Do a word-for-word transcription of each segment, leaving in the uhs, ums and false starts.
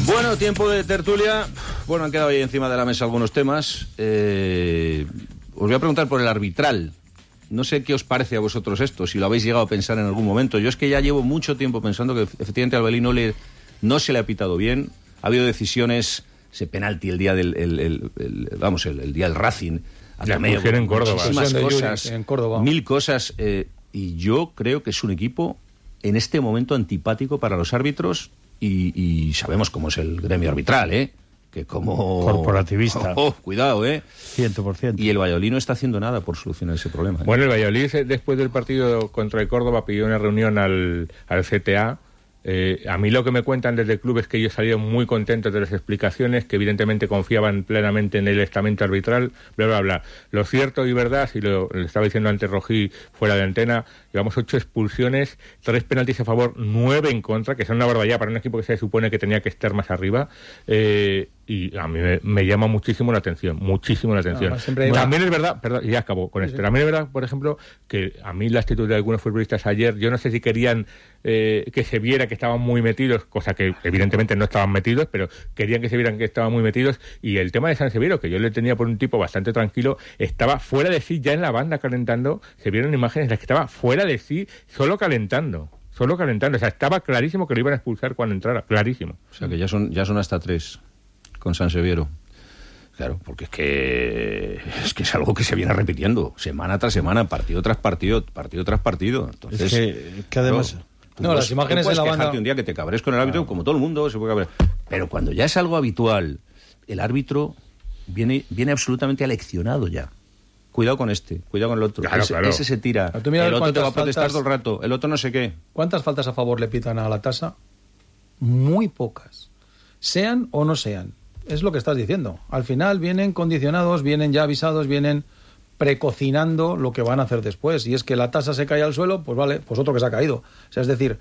Bueno, tiempo de tertulia. Bueno, han quedado ahí encima de la mesa algunos temas. Eh, os voy a preguntar por el arbitral. No sé qué os parece a vosotros esto, si lo habéis llegado a pensar en algún momento. Yo es que ya llevo mucho tiempo pensando que efectivamente al Belín no, le, no se le ha pitado bien. Ha habido decisiones, ese penalti el día del, el, el, el, vamos, el, el día del Racing. La expulsión en Córdoba. Muchísimas cosas, en Córdoba. mil cosas. Eh, y yo creo que es un equipo en este momento antipático para los árbitros y, y sabemos cómo es el gremio arbitral, ¿eh? Que como... corporativista. Oh, oh, cuidado, ¿eh? cien por ciento. Y el Valladolid no está haciendo nada por solucionar ese problema, ¿eh? Bueno, el Valladolid, después del partido contra el Córdoba, pidió una reunión al, al C T A. Eh, a mí lo que me cuentan desde el club es que ellos salieron muy contentos de las explicaciones, que evidentemente confiaban plenamente en el estamento arbitral, bla, bla, bla. Lo cierto y verdad, si lo, lo estaba diciendo antes Rojí fuera de antena, llevamos ocho expulsiones, tres penaltis a favor, nueve en contra, que son una barbaridad para un equipo que se supone que tenía que estar más arriba. Eh, y a mí me, me llama muchísimo la atención, muchísimo la atención. No, siempre bueno, también es verdad, perdón, ya acabo con esto, sí, sí. También es verdad, por ejemplo, que a mí la actitud de algunos futbolistas ayer, yo no sé si querían eh, que se viera que estaban muy metidos, cosa que evidentemente no estaban metidos, pero querían que se vieran que estaban muy metidos, y el tema de San Severo, que yo le tenía por un tipo bastante tranquilo, estaba fuera de sí ya en la banda calentando, se vieron imágenes en las que estaba fuera de sí, solo calentando. Solo calentando, o sea, estaba clarísimo que lo iban a expulsar cuando entrara, clarísimo. O sea, que ya son, ya son hasta tres con San Severo. Claro, porque es que es que es algo que se viene repitiendo semana tras semana, partido tras partido, partido tras partido. Entonces, es que, que además... No, no, las imágenes de la banda... un día que te cabres con el árbitro, ah. como todo el mundo se puede cabrear. Pero cuando ya es algo habitual, el árbitro viene, viene absolutamente aleccionado ya. Cuidado con este, cuidado con el otro. Claro, ese, claro. ese se tira, el otro te va a protestar faltas, todo el rato, el otro no sé qué. ¿Cuántas faltas a favor le pitan a la tasa? Muy pocas. Sean o no sean. Es lo que estás diciendo. Al final vienen condicionados, vienen ya avisados, vienen precocinando lo que van a hacer después. Y es que la tasa se cae al suelo, pues vale, pues otro que se ha caído. O sea, es decir,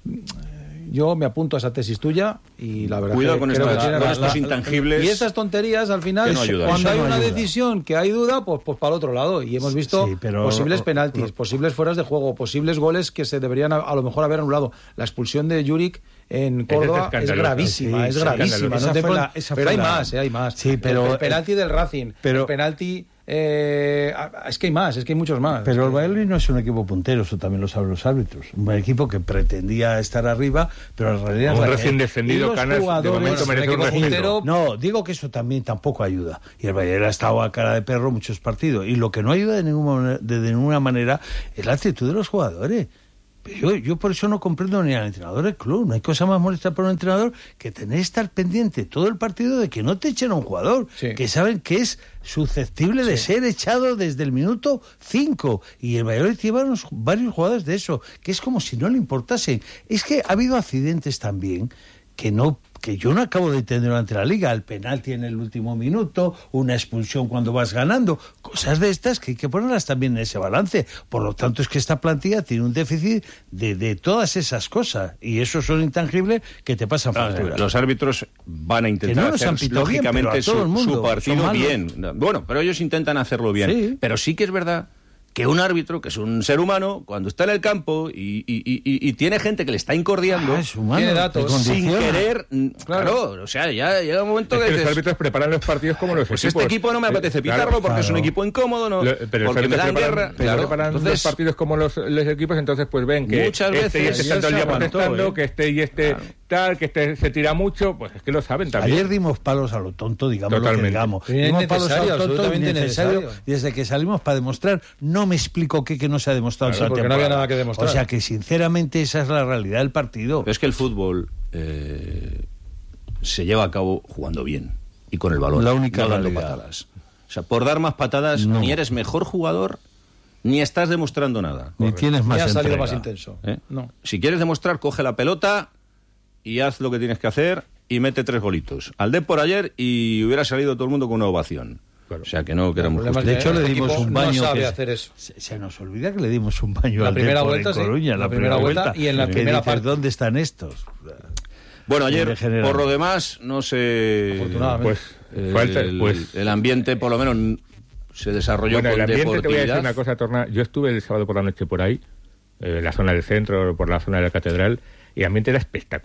yo me apunto a esa tesis tuya y la verdad Cuidado que con, creo estas, que tiene con la, estos la, intangibles. Y esas tonterías al final, no ayudan, cuando hay no una ayuda. decisión que hay duda, pues, pues para el otro lado. Y hemos visto sí, pero, posibles penaltis, pero, posibles fueras de juego, posibles goles que se deberían a, a lo mejor haber anulado. La expulsión de Juric en Córdoba es, es gravísima, sí, es gravísima. Sí, no te pon... la, pero hay la... más, eh, hay más. Sí, pero, el, el penalti del Racing, pero, el penalti... Eh, es que hay más, es que hay muchos más. Pero el Valladolid no es un equipo puntero, eso también lo saben los árbitros. Un equipo que pretendía estar arriba, pero en realidad... Un recién descendido, Canas, de momento merece un puntero. No, digo que eso también tampoco ayuda. Y el Valladolid ha estado a cara de perro muchos partidos. Y lo que no ayuda de ninguna, de, de ninguna manera es la actitud de los jugadores. Yo, yo por eso no comprendo ni al entrenador del club. No hay cosa más molesta para un entrenador que tener que estar pendiente todo el partido de que no te echen a un jugador, sí. que saben que es susceptible de sí. ser echado desde el minuto cinco. Y el Valladolid lleva unos, varios jugadores de eso, que es como si no le importase. Es que ha habido accidentes también que no... que yo no acabo de entender durante la Liga, el penalti en el último minuto, una expulsión cuando vas ganando, cosas de estas que hay que ponerlas también en ese balance. Por lo tanto, es que esta plantilla tiene un déficit de, de todas esas cosas, y eso son intangibles que te pasan factura. Los árbitros van a intentar no hacer, lógicamente, bien, su, mundo, su partido bien. Bueno, pero ellos intentan hacerlo bien. Sí. Pero sí que es verdad que un árbitro, que es un ser humano, cuando está en el campo y, y, y, y tiene gente que le está incordiando, ah, es humano, tiene datos, sin querer, claro. claro, o sea, ya llega un momento es que, que dices, los árbitros preparan los partidos como los pues equipos. Este equipo no me apetece pitarlo claro, porque claro. es un equipo incómodo, no, Lo, pero porque me dan preparan, guerra. Pero claro, preparan entonces, los partidos como los, los equipos, entonces pues ven que muchas este veces, y este están todo el día protestando, ¿eh? que este y este claro. tal, que este se tira mucho, pues es que lo saben también. Ayer dimos palos a lo tonto, digamos Totalmente. lo que digamos. Dimos dimos palos a lo tonto, innecesario. necesario. Desde que salimos para demostrar, no me explico qué que no se ha demostrado. Claro, porque no había nada que demostrar. O sea que sinceramente esa es la realidad del partido. Pero es que el fútbol eh, se lleva a cabo jugando bien y con el balón, la única no dando realidad. patadas. O sea, por dar más patadas no. ni eres mejor jugador ni estás demostrando nada. Ni Correcto. Tienes más ni has salido entrega. más intenso. ¿Eh? No. Si quieres demostrar, coge la pelota y haz lo que tienes que hacer y mete tres golitos. Al Depor ayer y hubiera salido todo el mundo con una ovación. Claro. O sea que no, que era muy justo. De hecho, le dimos un baño. No sabe que hacer eso. Se, se nos olvida que le dimos un baño la al primera Depor vuelta, en Coruña, sí. la, la primera, primera vuelta, y en la primera dices, parte. ¿dónde están estos? Bueno, ayer, por lo demás, no sé. Afortunadamente. Pues, eh, falta, el, pues, el ambiente, por lo menos, se desarrolló bueno, con el ambiente, deportividad. te voy a decir una cosa, Torna. Yo estuve el sábado por la noche por ahí, eh, en la zona del centro, por la zona de la catedral, y el ambiente era espectacular.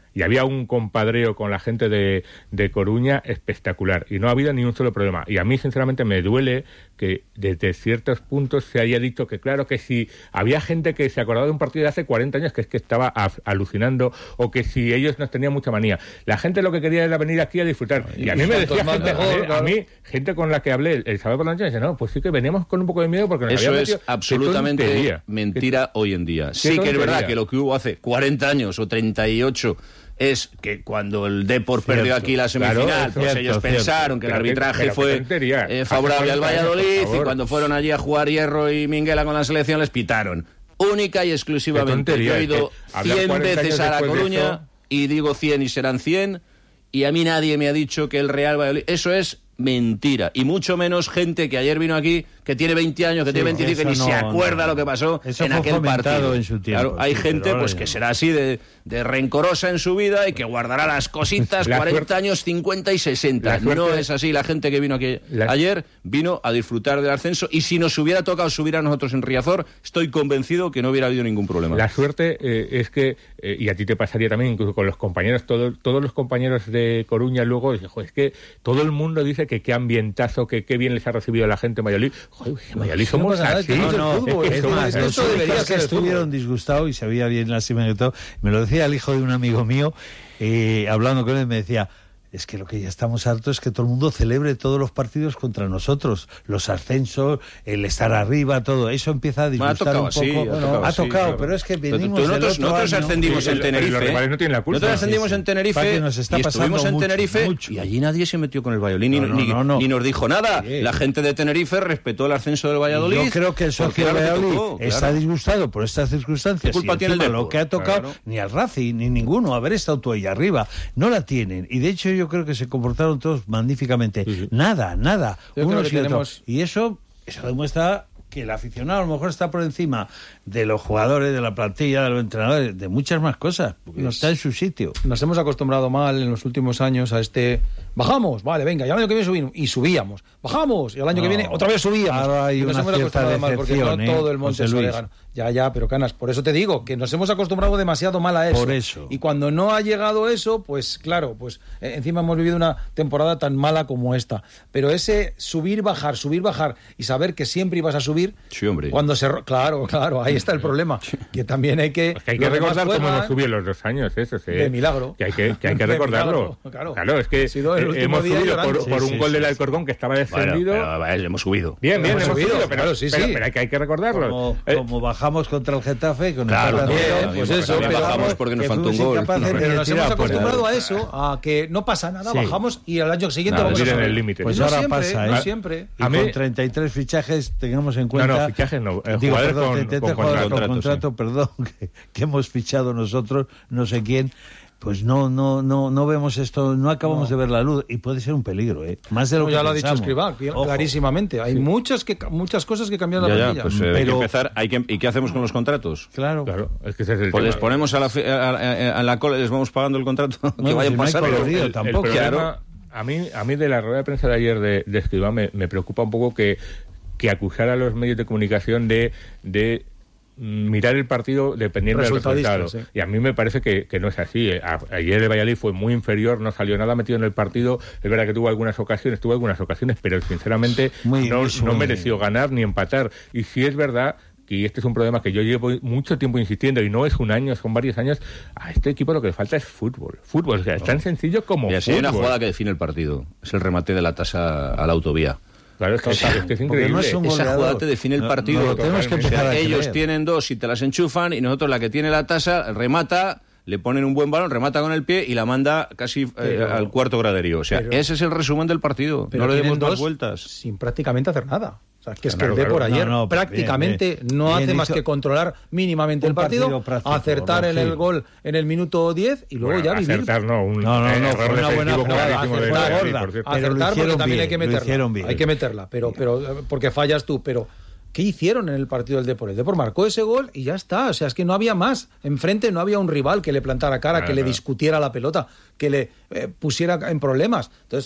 Y había un compadreo con la gente de, de Coruña espectacular. Y no ha habido ni un solo problema. Y a mí, sinceramente, me duele que desde ciertos puntos se haya dicho que, claro, que si había gente que se acordaba de un partido de hace cuarenta años, que es que estaba a, alucinando, o que si ellos nos tenían mucha manía. La gente lo que quería era venir aquí a disfrutar. Y, y a mí me decía gente, mejor, a, mí, claro. a mí, gente con la que hablé el sábado por la noche, me dice, no, pues sí que veníamos con un poco de miedo porque nos Eso había es metido... absolutamente mentira hoy en día. Sí que es verdad que lo que hubo hace cuarenta años o treinta y ocho es que cuando el Depor cierto, perdió aquí la semifinal, claro, pues cierto, ellos cierto. pensaron que el arbitraje pero, pero fue eh, favorable al Valladolid y cuando fueron allí a jugar Hierro y Minguela con la selección les pitaron. Única y exclusivamente. Yo he ido cien veces a La Coruña y digo cien y serán cien y a mí nadie me ha dicho que el Real Valladolid... Eso es mentira. Y mucho menos gente que ayer vino aquí, que tiene veinte años, que sí, tiene veinticinco, que ni no, se acuerda no, lo que pasó eso en aquel partido. En su tiempo, claro, hay sí, gente pues que será así de, de rencorosa en su vida y que guardará las cositas cuarenta suerte, años, cincuenta y sesenta. No es así. La gente que vino aquí la... ayer vino a disfrutar del ascenso y si nos hubiera tocado subir a nosotros en Riazor, estoy convencido que no hubiera habido ningún problema. La suerte eh, es que, eh, y a ti te pasaría también, incluso con los compañeros, todo, todos los compañeros de Coruña luego, es que todo el mundo dice que qué ambientazo, que qué bien les ha recibido la gente en Valladolid. Joder, en Valladolid somos así. No, no, fútbol, es, es más, esto debería ser estuvieron disgustados y se veía bien la cima y todo. Me lo decía el hijo de un amigo mío, eh, hablando con él, me decía... Es que lo que ya estamos hartos es que todo el mundo celebre todos los partidos contra nosotros, los ascensos, el estar arriba, todo eso empieza a disgustar bueno, un poco. Sí, ha tocado, ha tocado sí, pero es que venimos pero nosotros, nosotros año, ascendimos en Tenerife. Los rivales no tienen la culpa. Nosotros ascendimos sí, sí. en Tenerife nos está y estuvimos en mucho, Tenerife mucho. y allí nadie se metió con el Valladolid ni, no, no, ni, no, no. ni nos dijo nada. Sí. La gente de Tenerife respetó el ascenso del Valladolid. Yo creo que el socio de Valladolid tocó, está claro. disgustado por estas circunstancias. ¿Qué culpa y tiene el lo que ha tocado claro. ni al Racing ni ninguno haber estado tú ahí arriba. No la tienen y de hecho yo creo que se comportaron todos magníficamente. Sí, sí. Nada, nada. Unos y tenemos... Y eso, eso demuestra que el aficionado a lo mejor está por encima de los jugadores, de la plantilla, de los entrenadores, de muchas más cosas, porque no está en su sitio. Nos hemos acostumbrado mal en los últimos años a este... Bajamos, vale, venga, y al año que viene subimos, y subíamos. Bajamos, y al año no, que viene otra vez subíamos. Ahora hay nos una hemos acostumbrado mal, porque no ¿eh? todo el monte es orégano. Ya, ya, pero Canas, por eso te digo, que nos hemos acostumbrado demasiado mal a eso. Por eso. Y cuando no ha llegado eso, pues claro, pues eh, encima hemos vivido una temporada tan mala como esta. Pero ese subir, bajar, subir, bajar, y saber que siempre ibas a subir... Sí, hombre. Cuando se... Claro, claro, ahí está el problema. Que también hay que... Es que hay que recordar cómo nos subió los dos años, eso, sí. De milagro. Que hay que, que, hay que recordarlo. Milagro, claro. claro, es que eh, hemos subido por, sí, por un sí, gol sí, del Alcorcón que estaba descendido. Bueno, pero, pero, hemos subido. Bien, bien, hemos, hemos subido, subido, pero, claro, sí, pero, sí. pero hay que, hay que recordarlo. Como, eh, como bajamos contra el Getafe, con claro, el no, bien, pues eso, pero bajamos porque nos faltó un gol. Pero nos hemos acostumbrado a eso, a que no pasa nada, sí. bajamos y al año siguiente no, vamos a subir. el límite. Pues no ahora siempre, pasa, no ¿eh? siempre. Y con treinta y tres fichajes tengamos en cuenta... No, no, fichajes no. Eh, digo, jugadores perdón, con, treinta y tres con, jugadores con con contrato, sí. perdón, que, que hemos fichado nosotros, no sé quién... Pues no, no, no, no vemos esto, no acabamos no. de ver la luz y puede ser un peligro, ¿eh? Más de lo no, que ya pensamos. lo ha dicho Escribá, clarísimamente. Hay sí. muchas que muchas cosas que cambian la ya, plantilla. Ya, pues, eh, pero... hay que empezar. Hay que, ¿Y qué hacemos con los contratos? Claro, claro. Es que ese es el pues tema. les ponemos a la, a, a, a la cola, les vamos pagando el contrato. No, que vayan si pasando. No hay colorido, el, tampoco. El problema, claro. A mí, a mí de la rueda de prensa de ayer de, de Escribá me, me preocupa un poco que, que acusara a los medios de comunicación de, de mirar el partido dependiendo del resultado. Sí. Y a mí me parece que, que no es así. A, ayer el Valladolid fue muy inferior, no salió nada metido en el partido. Es verdad que tuvo algunas ocasiones, tuvo algunas ocasiones, pero sinceramente muy, no, muy no mereció ganar ni empatar. Y si es verdad... y este es un problema que yo llevo mucho tiempo insistiendo, y no es un año, son varios años, a este equipo lo que le falta es fútbol. Fútbol, o sea, es tan sencillo como Mira, fútbol. Si hay una jugada que define el partido, es el remate de la tasa a la autovía. Claro, es que, es, es, que es increíble. No es Esa jugada te define el partido. No, no, tenemos que empezar o sea, a ellos creer. tienen dos y te las enchufan, y nosotros la que tiene la tasa remata, le ponen un buen balón, remata con el pie y la manda casi pero, eh, al cuarto graderío. O sea, pero, ese es el resumen del partido. No le demos más vueltas. Sin prácticamente hacer nada. O sea, que es claro, que el Depor claro. ayer no, no, prácticamente bien, bien. no hace bien más hizo... que controlar mínimamente el partido, partido práctico, acertar no, en sí. el gol en el minuto diez y luego bueno, ya vivir. Acertar no, un no, no, no, error una buena jugada, acertar, gorda, sí, acertar porque también bien, hay que meterla. Hay que meterla, pero, pero porque fallas tú, pero ¿qué hicieron en el partido del Depor? El Depor marcó ese gol y ya está. O sea, es que no había más. Enfrente no había un rival que le plantara cara, claro, que le discutiera la pelota, que le eh, pusiera en problemas. Entonces,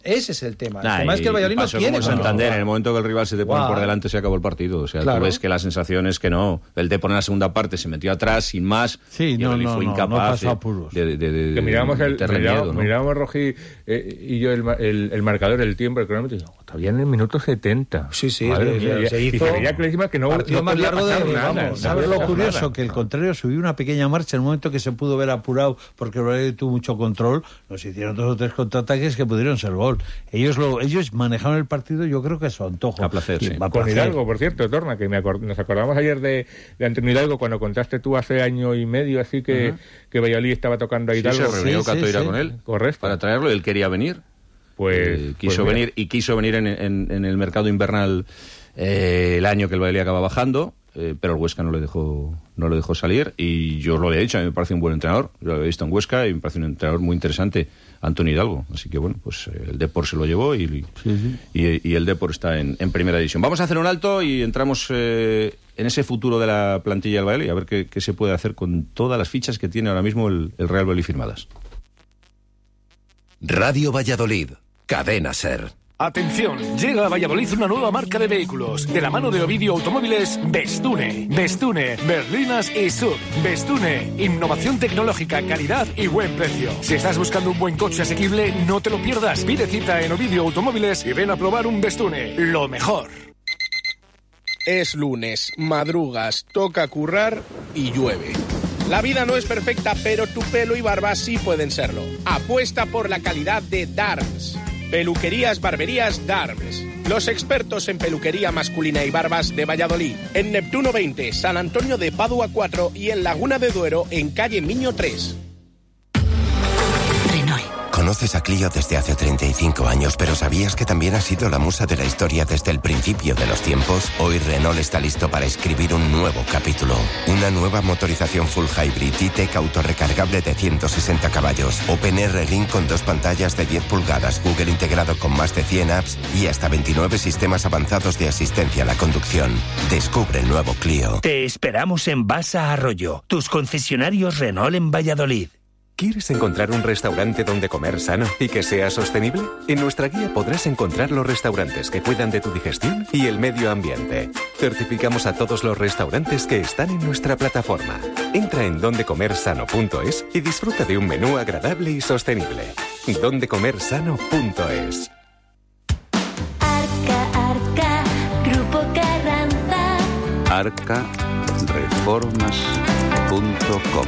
Ese es el tema. Nah, el tema es que el Valladolid no pasó tiene como Santander, control. en el momento que el rival se te pone Wow. por delante se acabó el partido. O sea, Claro. tú ves que la sensación es que no. El Depor en la segunda parte se metió atrás sin más. Sí, y el no, Valladolid no, fue no, no incapaz pasó de- apuros. de, de, de, de, Que mirábamos el, meterle mirábamos, miedo, ¿no? mirábamos Rogi eh, y yo el, ma- el, el marcador, el tiempo, el cronómetro, y digo, todavía en el minuto setenta. Sí, sí, Madre se- mía, se- ya- se y hizo se veía clarísima que no, partido no más podía largo de- pasar nada, vamos, no ¿Sabes podía lo pasar curioso? nada. Que el contrario subió una pequeña marcha en el momento que se pudo ver apurado porque el Valladolid tuvo mucho control. Nos hicieron dos o tres contraataques que pudieron ser gol. Ellos lo, ellos manejaron el partido, yo creo que a su antojo. A placer, Y sí. a Con placer. Hidalgo, por cierto, Torna, que me acord- nos acordamos ayer de, de Antonio Hidalgo cuando contaste tú hace año y medio, así que, Ajá. que Valladolid estaba tocando a Sí, Hidalgo. se reunió Sí, sí, Catoira sí. con él Correcto. para traerlo y él quería venir. Pues, Eh, quiso pues mira, venir y quiso venir en, en- en el mercado invernal eh, el año que el Valladolid acaba bajando, eh, pero el Huesca no le dejó no le dejó salir y yo os lo había dicho, a mí me parece un buen entrenador, yo lo había visto en Huesca y me parece un entrenador muy interesante, Antonio Hidalgo, así que bueno, pues eh, el Depor se lo llevó y, y, y el Depor está en, en primera división. Vamos a hacer un alto y entramos eh, en ese futuro de la plantilla del Valladolid, a ver qué, qué se puede hacer con todas las fichas que tiene ahora mismo el, el Real Valladolid firmadas. Radio Valladolid, Cadena SER. Atención, llega a Valladolid una nueva marca de vehículos. De la mano de Ovidio Automóviles, Bestune. Bestune, berlinas y sub. Bestune, innovación tecnológica, calidad y buen precio. Si estás buscando un buen coche asequible, no te lo pierdas. Pide cita en Ovidio Automóviles y ven a probar un Bestune. Lo mejor. Es lunes, madrugas, toca currar y llueve. La vida no es perfecta, pero tu pelo y barba sí pueden serlo. Apuesta por la calidad de Darms. Peluquerías, barberías, Darms. Los expertos en peluquería masculina y barbas de Valladolid. En Neptuno veinte, San Antonio de Padua cuatro y en Laguna de Duero, en calle Miño tres. Renault. Conoces a Clio desde hace treinta y cinco años, pero ¿sabías que también ha sido la musa de la historia desde el principio de los tiempos? Hoy Renault está listo para escribir un nuevo capítulo. Una nueva motorización full hybrid E-Tech autorrecargable de ciento sesenta caballos, OpenR Link con dos pantallas de diez pulgadas, Google integrado con más de cien apps y hasta veintinueve sistemas avanzados de asistencia a la conducción. Descubre el nuevo Clio. Te esperamos en Basa Arroyo, tus concesionarios Renault en Valladolid. ¿Quieres encontrar un restaurante donde comer sano y que sea sostenible? En nuestra guía podrás encontrar los restaurantes que cuidan de tu digestión y el medio ambiente. Certificamos a todos los restaurantes que están en nuestra plataforma. Entra en donde comer sano punto es y disfruta de un menú agradable y sostenible. donde comer sano punto es. Arca, Arca, Grupo Carranza. arca reformas punto com.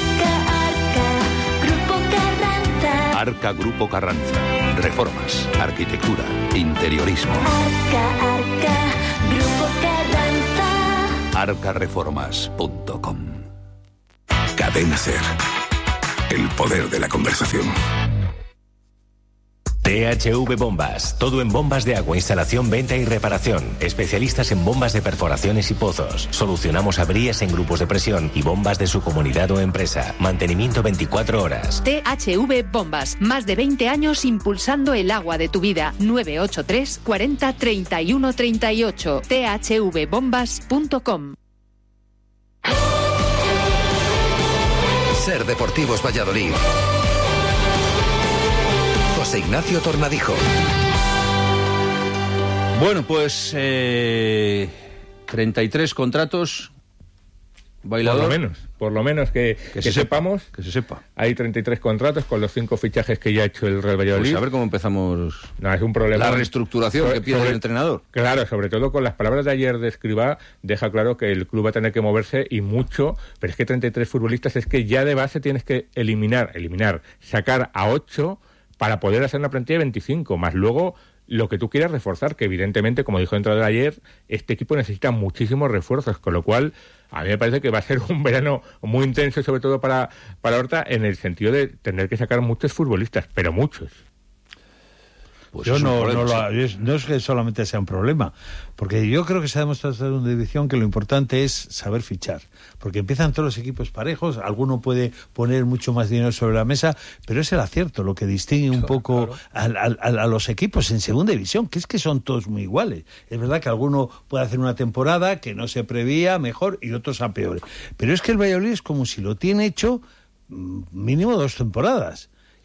Arca Grupo Carranza. Reformas, arquitectura, interiorismo. Arca, Arca, Grupo Carranza. arca reformas punto com. Cadena SER. El poder de la conversación. T H V Bombas, todo en bombas de agua, instalación, venta y reparación. Especialistas en bombas de perforaciones y pozos. Solucionamos averías en grupos de presión y bombas de su comunidad o empresa. Mantenimiento veinticuatro horas. T H V Bombas, más de veinte años impulsando el agua de tu vida. nueve ocho tres, cuarenta, treinta y uno, treinta y ocho. T H V bombas punto com. SER Deportivos Valladolid. José Ignacio Tornadijo. Bueno, pues eh, treinta y tres contratos. Bailador. Por lo menos, por lo menos que, que, que se sepamos. Sepa, que se sepa. Hay treinta y tres contratos con los cinco fichajes que ya ha hecho el Real Valladolid. Pues a ver cómo empezamos. No, es un problema. La reestructuración sobre, que pide sobre, el entrenador. Claro, sobre todo con las palabras de ayer de Escribá, deja claro que el club va a tener que moverse y mucho, pero es que treinta y tres futbolistas es que ya de base tienes que eliminar, eliminar, sacar a ocho para poder hacer una plantilla de veinticinco, más luego lo que tú quieras reforzar, que evidentemente, como dijo el entrenador ayer, este equipo necesita muchísimos refuerzos, con lo cual a mí me parece que va a ser un verano muy intenso, sobre todo para, para Horta, en el sentido de tener que sacar muchos futbolistas, pero muchos. Pues yo no, problema, no, lo, sí. no es que solamente sea un problema, porque yo creo que se ha demostrado en segunda división que lo importante es saber fichar, porque empiezan todos los equipos parejos, alguno puede poner mucho más dinero sobre la mesa, pero es el acierto lo que distingue un claro, poco claro. A, a, a los equipos en segunda división, que es que son todos muy iguales. Es verdad que alguno puede hacer una temporada que no se prevía mejor y otros a peor, pero es que el Valladolid es como si lo tiene hecho mínimo dos temporadas.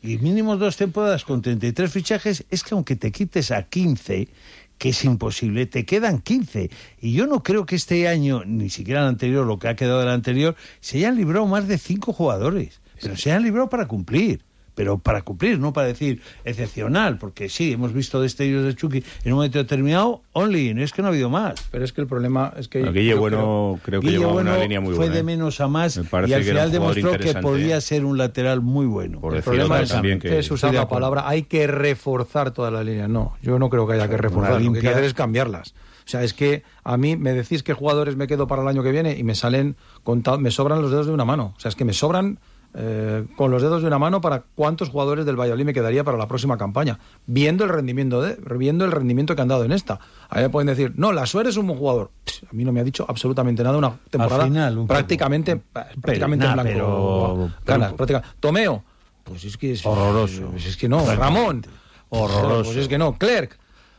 y mínimo dos temporadas con treinta y tres fichajes, es que aunque te quites a quince, que es imposible, te quedan quince. Y yo no creo que este año, ni siquiera el anterior, lo que ha quedado del anterior, se hayan librado más de cinco jugadores. Pero se hayan librado para cumplir. Pero para cumplir, no para decir excepcional, porque sí, hemos visto destellos de Chucky en un momento determinado, only, no es que no ha habido más. Pero es que el problema es que... Bueno, Guille Bueno creo, creo que Guille llevaba Bueno una línea muy fue buena. de menos a más y al que final demostró que podía ser un lateral muy bueno. Por el problema es también que, que es usar la palabra, hay que reforzar todas las líneas. No, yo no creo que haya que reforzar, lo que hay que hacer es cambiarlas. O sea, es que a mí me decís qué jugadores me quedo para el año que viene y me salen contados, me sobran los dedos de una mano. O sea, es que me sobran... Eh, con los dedos de una mano para cuántos jugadores del Valladolid me quedaría para la próxima campaña, viendo el rendimiento de, viendo el rendimiento que han dado en esta. A mí me pueden decir, no, la Suárez es un buen jugador. Pff, a mí no me ha dicho absolutamente nada, una temporada final, un prácticamente, pero, prácticamente nah, en blanco. Pero, Ganas, pero, prácticamente. Tomeo, pues es que es horroroso. Pues es que no. Ramón, horroroso. Pues es que no. Clerc.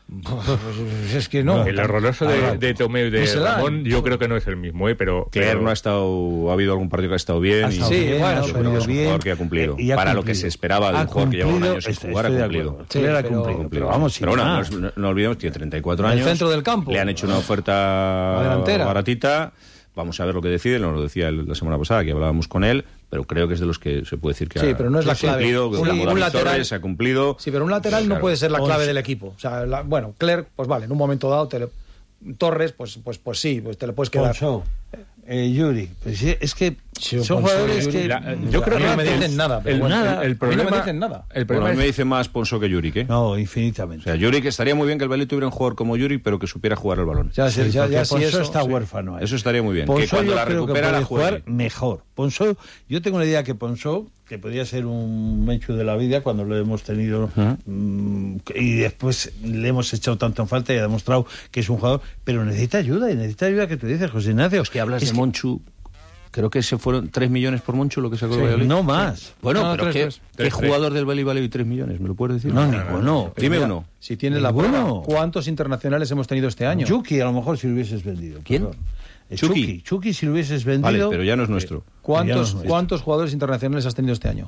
Pues es que no. El horroroso de, de Tomeu y de Miselán. Ramón yo creo que no es el mismo, ¿eh? pero Claire pero... no ha estado, ha habido algún partido que ha estado bien. Ha y estado sí, bien, bueno, ha yo pero creo que es un bien, jugador que ha cumplido. y ha para cumplido. lo que se esperaba de Ha un jugador que lleva un cumplido, año sin estoy- jugar, ha estoy de cumplido. acuerdo. Sí, Claire ha pero- cumplido. Cumplido. Pero vamos, sin Pero bueno, más. no, no- no olvidemos, tiene treinta y cuatro En el años. centro del campo. Le han hecho una oferta delantera. baratita. Vamos a ver lo que decide, nos lo decía el- la semana pasada, que hablábamos con él, pero creo que es de los que se puede decir que Sí, ha, pero no es la que ha clave. cumplido, que Un- como un David lateral- Torres ha cumplido. Sí, pero un lateral no Claro. puede ser la Once. clave del equipo. O sea, la- bueno, Clerc, pues vale, en un momento dado te le- Torres, pues, pues, pues sí, pues te le puedes quedar. Poncho, eh, Yuri, pues sí, es que Sí, son Poncho, jugadores Yuri, que... La- yo creo a mí que no me el- dicen nada, pero el, bueno, el- el a mí no problema, me dicen nada. El Bueno, problema a mí me es- dice más Ponso que Yuri, ¿eh? No, O infinitamente. sea, Yuri, que estaría muy bien que el Valladolid tuviera un jugador como Yuri, pero que supiera jugar el balón. Ya, sí, Sí, ya, porque ya sí, Ponzo eso, está sí. huérfano. ahí. Eso estaría muy bien. Ponzo que cuando yo la creo que recupera la puede juegue. jugar mejor. Ponzo, yo tengo una idea que Ponzo, que podría ser un Menchu de la vida cuando lo hemos tenido mm, y después le hemos echado tanto en falta y ha demostrado que es un jugador, pero necesita ayuda y necesita ayuda que tú dices, José Ignacio. Es que hablas Es de que- Monchu. Creo que se fueron tres millones por Monchu lo que sacó Sí, el Valladolid. no más. Bueno, No, pero tres, ¿qué, tres. ¿qué Tres, tres. jugador del Valladolid vale tres millones? ¿Me lo puedes decir? No, ninguno. Dime Mira, uno. Si tienes la Ninguno. prueba, ¿cuántos internacionales hemos tenido este año? Chucky, a lo mejor si lo hubieses vendido. ¿Quién? perdón. Eh, Chucky. Chucky. Chucky, si lo hubieses Vale, vendido. pero ya no es nuestro. Ya ¿Cuántos, no es ¿Cuántos jugadores internacionales has tenido este año?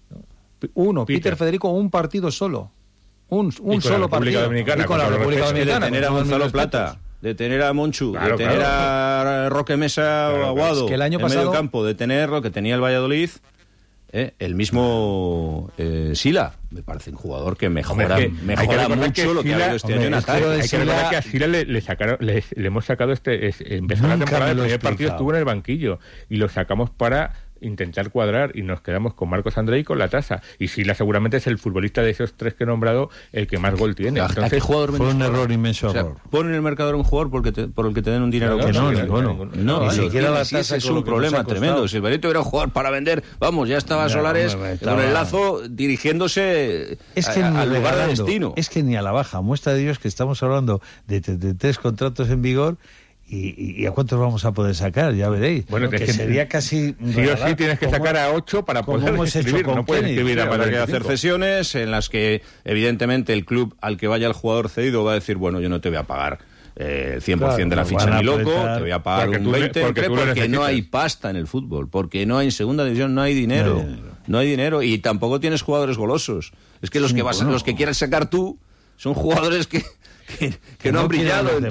Uno. Peter, Peter. Federico, un partido solo. Un, un con la solo República partido. Dominicana, Y con la con todo el República respeto. Es que de Dominicana. tener a con todos mis Gonzalo respetos. Plata, de tener a Monchu, Claro, de tener claro. a Roque Mesa Claro, o Aguado es que el año en pasado- medio campo, de tener lo que tenía el Valladolid, eh, el mismo eh, Sila, me parece un jugador que mejora, Hombre, es que hay que mejora recordar mucho que lo que ha Sila- habido este hombre, año en es que ataque. Hay que Sila- recordar que a Sila le, le sacaron, le, le hemos sacado este, es- empezó la Nunca temporada, me el lo he primer partido explicado. estuvo en el banquillo y lo sacamos para intentar cuadrar y nos quedamos con Marcos André y con la tasa. Y Sila seguramente es el futbolista de esos tres que he nombrado el que más gol tiene. ¿A- a qué Entonces, jugador Fue vendes un por- error inmenso. O sea, error. pon en el mercador un jugador porque te- por el que te den un dinero. Claro, que no, no, no, ninguno. ninguno. No, Ni lo siquiera la tienes, y tasa ese es con lo un que nos problema ha costado. tremendo. Si el Valladolid tuviera un jugador para vender, vamos, ya estaba No, Solares hombre, con estaba- el lazo dirigiéndose Es que a- ni al lugar de regalando, destino. es que ni a la baja. Muestra de Dios que estamos hablando de, de- de tres contratos en vigor y, y- y a cuántos vamos a poder sacar, ya veréis. Bueno, que es que sería casi sí o regalar, sí tienes que como- sacar a ocho para como poder hemos hecho escribir. con No puedes Kenny. escribir a Sí, más habrá de que hacer veinticinco. cesiones en las que, evidentemente, el club al que vaya el jugador cedido va a decir, bueno, yo no te voy a pagar eh, el cien por ciento de la Claro, ficha van a ni loco, apretar. te voy a pagar Porque un tú le- veinte, porque porque, tú lo porque no necesitas. hay pasta en el fútbol, porque no hay en segunda división, no hay dinero, No hay dinero. no hay dinero y tampoco tienes jugadores golosos. Es que los Sí, que vas, bueno. los que quieras sacar tú son jugadores que, que, que Que no no han quieren brillado los en